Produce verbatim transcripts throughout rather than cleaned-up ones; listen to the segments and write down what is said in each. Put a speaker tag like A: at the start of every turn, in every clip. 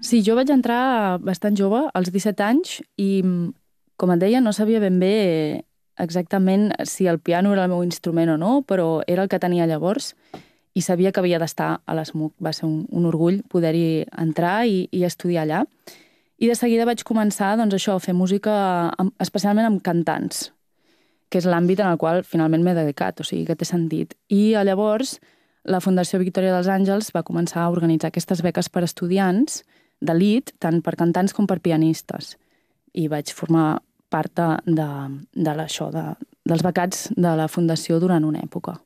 A: Sí, jo vaig entrar bastant jove, als disset anys, i, com et deia, no sabia ben bé exactament si el piano era el meu instrument o no, però era el que tenia llavors i sabia que havia d'estar a l'ESMUC. Va ser un, un orgull poder-hi entrar i, i estudiar allà. I de seguida vaig començar, doncs, això, a fer música amb, especialment amb cantants, que és l'àmbit en el qual finalment m'he dedicat, o sigui que té sentit. I llavors la Fundació Victòria dels Àngels va començar a organitzar aquestes beques per estudiants d'elit, tant per cantants com per pianistes. I vaig formar part de, de, de l'això, de, dels becats de la Fundació durant una època.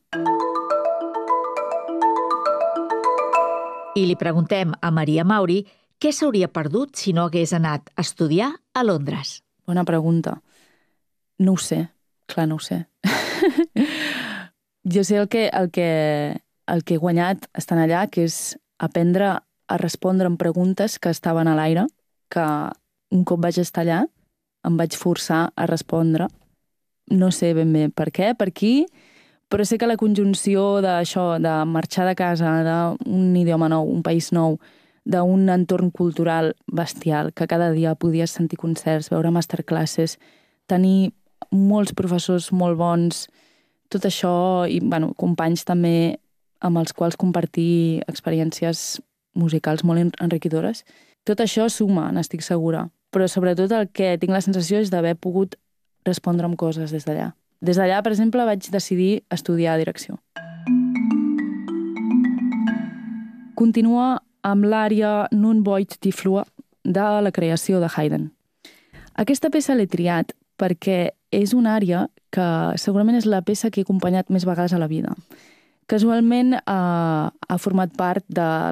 B: I li preguntem a Maria Mauri què s'hauria perdut si no hagués anat a estudiar a Londres.
A: Bona pregunta. No ho sé, clar, no ho sé. Jo sé el que, el, que, el que he guanyat estant allà, que és aprendre a respondre amb preguntes que estaven a l'aire, que un cop vaig estar allà em vaig forçar a respondre. No sé ben bé per què, per qui, però sé que la conjunció d'això, de marxar de casa, d'un idioma nou, un país nou, d'un entorn cultural bestial, que cada dia podies sentir concerts, veure masterclasses, tenir molts professors molt bons, tot això, i bueno, companys també amb els quals compartir experiències musicals molt enriquidores. Tot això suma, n'estic segura, però sobretot el que tinc la sensació és d'haver pogut respondre amb coses des d'allà. Des d'allà, per exemple, vaig decidir estudiar direcció. Continua amb l'ària Non voit die Flur de la creació de Haydn. Aquesta peça l'he triat perquè és una ària que segurament és la peça que he acompanyat més vegades a la vida. Casualment eh, ha format part de